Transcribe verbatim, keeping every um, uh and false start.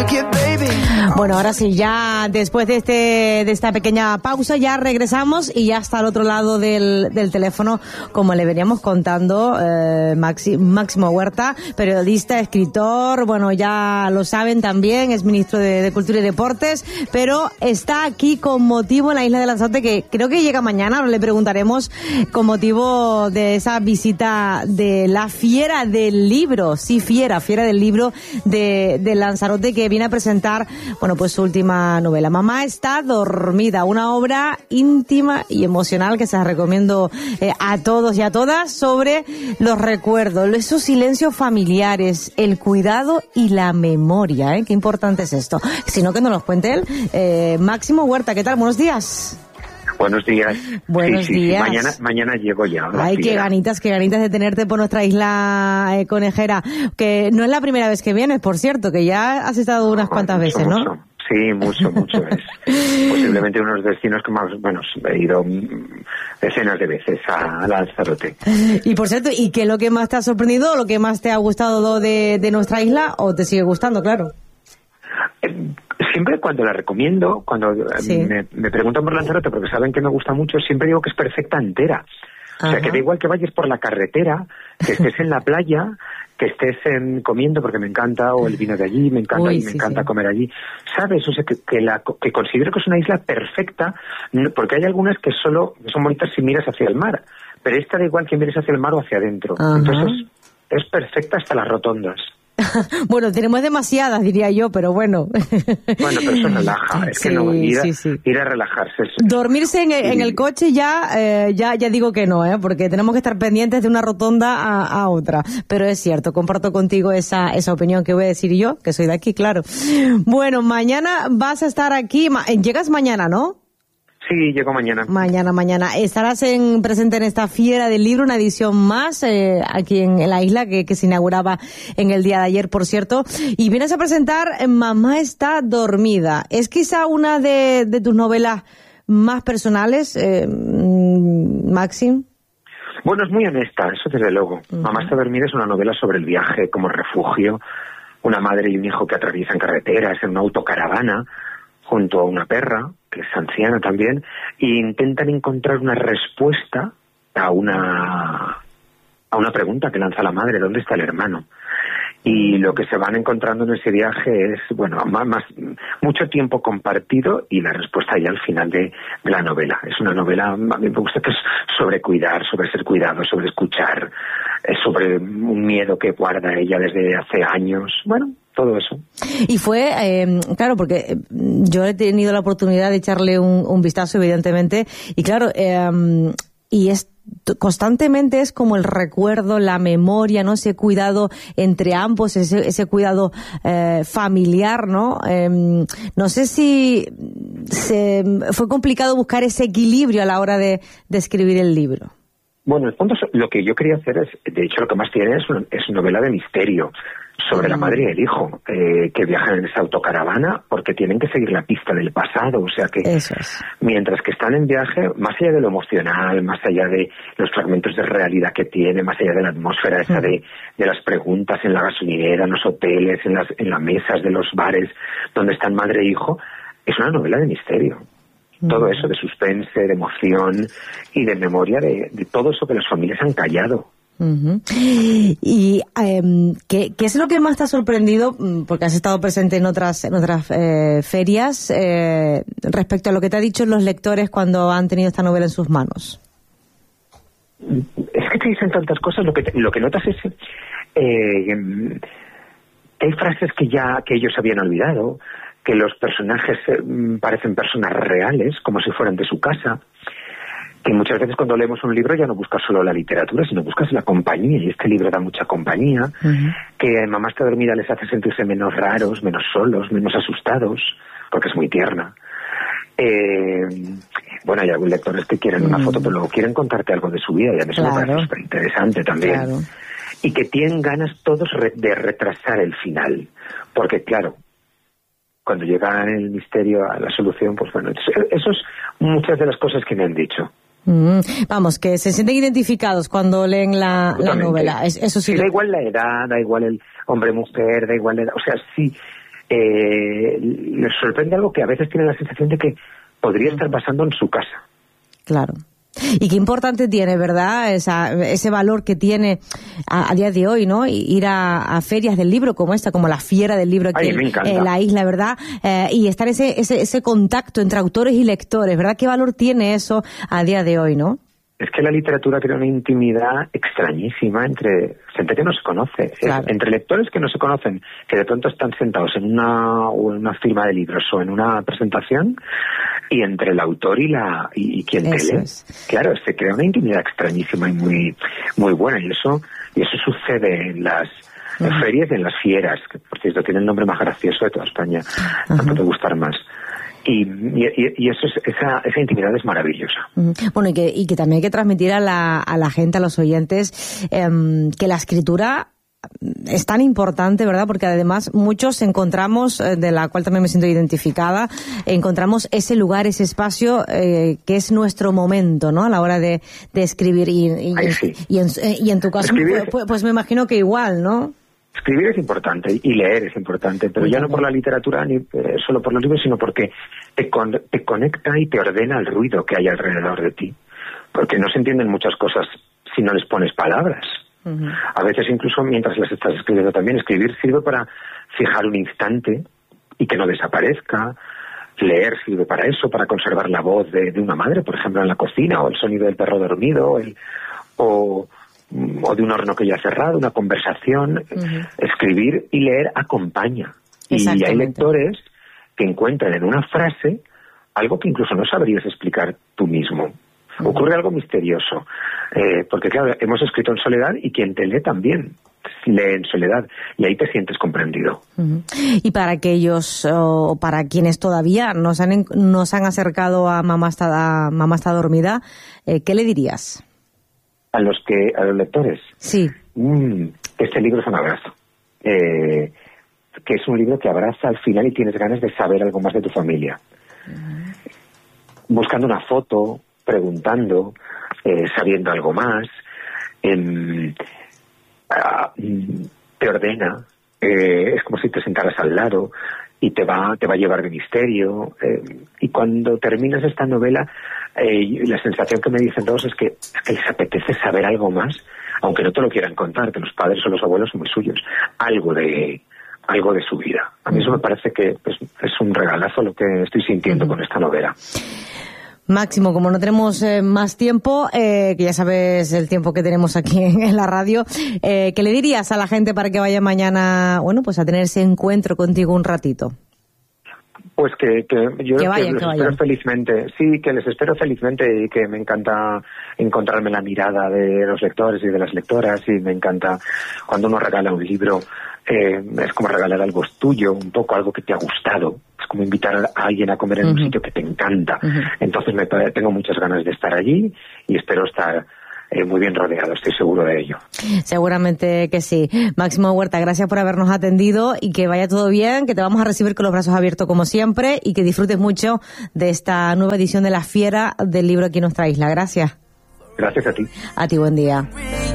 Bueno, ahora sí, ya después de este de esta pequeña pausa ya regresamos y ya está al otro lado del, del teléfono, como le veníamos contando, eh, Maxi, Máximo Huerta, periodista, escritor, bueno, ya lo saben también, es ministro de, de Cultura y Deportes, pero está aquí con motivo en la isla de Lanzarote, que creo que llega mañana, ahora le preguntaremos, con motivo de esa visita de la Fiera del Libro, sí, Fiera, Fiera del Libro de, de Lanzarote, que viene a presentar, bueno, pues su última novela, Mamá está dormida, una obra íntima y emocional que se la recomiendo eh, a todos y a todas, sobre los recuerdos, esos silencios familiares, el cuidado y la memoria, ¿eh? Qué importante es esto. Si no, que nos lo cuente él. Eh, Máximo Huerta, ¿qué tal? Buenos días. Buenos días. Buenos sí, sí, días. Sí. Mañana, mañana llego ya. Ay, qué ganitas, qué ganitas de tenerte por nuestra isla eh, conejera. Que no es la primera vez que vienes, por cierto, que ya has estado unas cuantas mucho, veces, ¿no? Mucho. Sí, mucho, mucho. Es posiblemente uno de los destinos que más, bueno, he ido decenas de veces a Lanzarote. Y por cierto, ¿y qué es lo que más te ha sorprendido, lo que más te ha gustado de, de nuestra isla, o te sigue gustando, claro? Siempre cuando la recomiendo, cuando sí. me, me preguntan por Lanzarote, porque saben que me gusta mucho, siempre digo que es perfecta entera. O sea, Ajá. que da igual que vayas por la carretera, que estés en la playa, que estés en, comiendo, porque me encanta, o el vino de allí, me encanta, Uy, y me sí, encanta sí. comer allí. ¿Sabes? O sea, que, que, la, que considero que es una isla perfecta, porque hay algunas que solo son bonitas si miras hacia el mar, pero esta da igual que mires hacia el mar o hacia adentro. Ajá. Entonces, es perfecta hasta las rotondas. Bueno, tenemos demasiadas, diría yo, pero bueno. Bueno, pero eso relaja, es sí, que no, ir a, sí, sí. ir a relajarse. Es, Dormirse en el, en el coche ya, eh, ya ya digo que no, ¿eh? Porque tenemos que estar pendientes de una rotonda a, a otra. Pero es cierto, comparto contigo esa, esa opinión que voy a decir yo, que soy de aquí, claro. Bueno, mañana vas a estar aquí, llegas mañana, ¿no? Sí, llego mañana. Mañana, mañana. Estarás en, presente en esta Fiera del Libro, una edición más eh, aquí en, en la isla que, que se inauguraba en el día de ayer, por cierto. Y vienes a presentar Mamá está dormida. ¿Es quizá una de, de tus novelas más personales, eh, Maxim? Bueno, es muy honesta, eso desde luego. Uh-huh. Mamá está dormida es una novela sobre el viaje como refugio, una madre y un hijo que atraviesan carreteras en una autocaravana junto a una perra, que es anciana también, e intentan encontrar una respuesta a una a una pregunta que lanza la madre: ¿dónde está el hermano? Y lo que se van encontrando en ese viaje es, bueno, más, más mucho tiempo compartido y la respuesta ya al final de, de la novela. Es una novela, a mí me gusta, que es sobre cuidar, sobre ser cuidado, sobre escuchar, es sobre un miedo que guarda ella desde hace años, bueno, todo eso. Y fue, eh, claro, porque yo he tenido la oportunidad de echarle un, un vistazo, evidentemente, y claro, eh, y es constantemente es como el recuerdo, la memoria, ¿no? Ese cuidado entre ambos, ese, ese cuidado eh, familiar, ¿no? Eh, no sé si se, fue complicado buscar ese equilibrio a la hora de, de escribir el libro. Bueno, en el fondo lo que yo quería hacer es, de hecho lo que más tiene es una, es novela de misterio sobre la madre y el hijo, eh, que viajan en esa autocaravana porque tienen que seguir la pista del pasado, o sea que Eso es. Mientras que están en viaje, más allá de lo emocional, más allá de los fragmentos de realidad que tiene, más allá de la atmósfera esa de, de las preguntas en la gasolinera, en los hoteles, en las, en las mesas de los bares donde están madre e hijo, es una novela de misterio. Todo eso de suspense, de emoción y de memoria de, de todo eso que las familias han callado. Uh-huh. Y um, ¿qué, ¿qué es lo que más te ha sorprendido, porque has estado presente en otras en otras eh, ferias, eh, respecto a lo que te han dicho los lectores cuando han tenido esta novela en sus manos? Es que te dicen tantas cosas, lo que te, lo que notas es eh, hay frases que ya que ellos habían olvidado, que los personajes eh, parecen personas reales, como si fueran de su casa, que muchas veces cuando leemos un libro ya no buscas solo la literatura, sino buscas la compañía, y este libro da mucha compañía, uh-huh. que Mamá está dormida les hace sentirse menos raros, menos solos, menos asustados, porque es muy tierna. Eh, bueno, hay algunos lectores que quieren uh-huh. una foto, pero luego quieren contarte algo de su vida, y a mí eso claro. me parece súper interesante también. Claro. Y que tienen ganas todos re- de retrasar el final, porque claro, cuando llega el misterio a la solución, pues bueno, eso es muchas de las cosas que me han dicho. Mm, vamos, que se sienten identificados cuando leen la, la novela. Es, eso sí. sí, da igual la edad, da igual el hombre-mujer, da igual la edad. O sea, si, eh, les sorprende algo que a veces tienen la sensación de que podría estar pasando en su casa. Claro. Y qué importante tiene, ¿verdad? Esa, ese valor que tiene a, a día de hoy, ¿no? Ir a, a ferias del libro como esta, como la Fiera del Libro aquí en la isla, ¿verdad? Eh, y estar ese, ese, ese contacto entre autores y lectores, ¿verdad? ¿Qué valor tiene eso a día de hoy, no? Es que la literatura crea una intimidad extrañísima entre gente que no se conoce, claro. Entre lectores que no se conocen, que de pronto están sentados en una, o en una firma de libros o en una presentación, y entre el autor y la y, y quien te lee. Es. Claro, se crea una intimidad extrañísima y muy muy buena, y eso y eso sucede en las uh-huh. ferias y en las fieras, que por cierto tiene el nombre más gracioso de toda España, uh-huh. no puede gustar más. Y, y, y eso es, esa, esa intimidad es maravillosa. Bueno, y que, y que también hay que transmitir a la, a la gente, a los oyentes, eh, que la escritura es tan importante, ¿verdad? Porque además muchos encontramos, eh, de la cual también me siento identificada, encontramos ese lugar, ese espacio eh, que es nuestro momento, ¿no? A la hora de, de escribir. Y, y, Ay, sí. y, en, y en tu caso, pues, pues, pues me imagino que igual, ¿no? Escribir es importante y leer es importante, pero ya no por la literatura ni eh, solo por los libros, sino porque te, con, te conecta y te ordena el ruido que hay alrededor de ti. Porque no se entienden muchas cosas si no les pones palabras. Uh-huh. A veces incluso mientras las estás escribiendo también, escribir sirve para fijar un instante y que no desaparezca. Leer sirve para eso, para conservar la voz de, de una madre, por ejemplo, en la cocina, o el sonido del perro dormido, el, o... o de un horno que ya ha cerrado, una conversación. Uh-huh. Escribir y leer acompaña. Y hay lectores que encuentran en una frase algo que incluso no sabrías explicar tú mismo. Uh-huh. Ocurre algo misterioso, eh, porque claro, hemos escrito en soledad y quien te lee también lee en soledad, y ahí te sientes comprendido. Uh-huh. Y para aquellos, o para quienes todavía nos han, nos han acercado a Mamá está, a Mamá está dormida, eh, ¿qué le dirías? A los que a los lectores. Sí. Mm, este libro es un abrazo. Eh, que es un libro que abraza al final y tienes ganas de saber algo más de tu familia. Uh-huh. Buscando una foto, preguntando, eh, sabiendo algo más. Eh, ah, te ordena. Eh, es como si te sentaras al lado y te va, te va a llevar de misterio. Eh, y cuando terminas esta novela, eh, la sensación que me dicen todos es que, es que les apetece saber algo más, aunque no te lo quieran contar, que los padres o los abuelos son muy suyos, algo de algo de su vida. A mí eso me parece que pues, es un regalazo lo que estoy sintiendo con esta novela. Máximo, como no tenemos eh, más tiempo, eh, que ya sabes el tiempo que tenemos aquí en, en la radio, eh, ¿qué le dirías a la gente para que vaya mañana, bueno, pues a tener ese encuentro contigo un ratito? Pues que, que yo que vayan, que les que espero vayan. felizmente, sí, que les espero felizmente, y que me encanta encontrarme la mirada de los lectores y de las lectoras, y me encanta cuando uno regala un libro, eh, es como regalar algo tuyo, un poco algo que te ha gustado, es como invitar a alguien a comer en uh-huh. un sitio que te encanta. Uh-huh. Entonces me, tengo muchas ganas de estar allí y espero estar Eh, muy bien rodeado, estoy seguro de ello. Seguramente que sí. Máximo Huerta, gracias por habernos atendido y que vaya todo bien, que te vamos a recibir con los brazos abiertos como siempre y que disfrutes mucho de esta nueva edición de La Fiera del Libro aquí en nuestra isla. Gracias. Gracias a ti. A ti, buen día.